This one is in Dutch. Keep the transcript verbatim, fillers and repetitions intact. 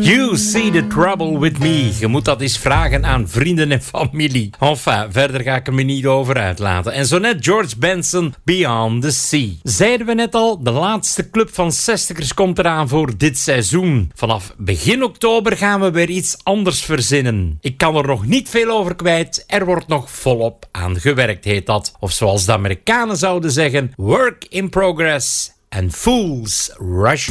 You see the trouble with me. Je moet dat eens vragen aan vrienden en familie. Enfin, verder ga ik er me niet over uitlaten. En zo net George Benson, Beyond the Sea. Zeiden we net al, de laatste club van zestigers komt eraan voor dit seizoen. Vanaf begin oktober gaan we weer iets anders verzinnen. Ik kan er nog niet veel over kwijt. Er wordt nog volop aan gewerkt, heet dat. Of zoals de Amerikanen zouden zeggen, work in progress and fools rush